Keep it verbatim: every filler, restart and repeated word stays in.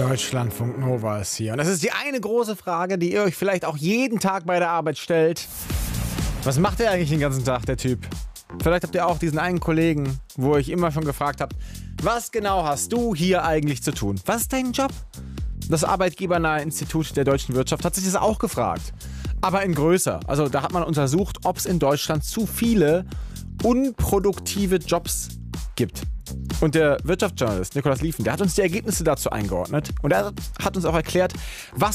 Deutschlandfunk Nova ist hier. Und das ist die eine große Frage, die ihr euch vielleicht auch jeden Tag bei der Arbeit stellt. Was macht der eigentlich den ganzen Tag, der Typ? Vielleicht habt ihr auch diesen einen Kollegen, wo ich immer schon gefragt habt, was genau hast du hier eigentlich zu tun? Was ist dein Job? Das Arbeitgebernahe Institut der deutschen Wirtschaft hat sich das auch gefragt. Aber in größer. Also da hat man untersucht, ob es in Deutschland zu viele unproduktive Jobs gibt. Und der Wirtschaftsjournalist Nikolaus Liefen, der hat uns die Ergebnisse dazu eingeordnet. Und er hat uns auch erklärt, was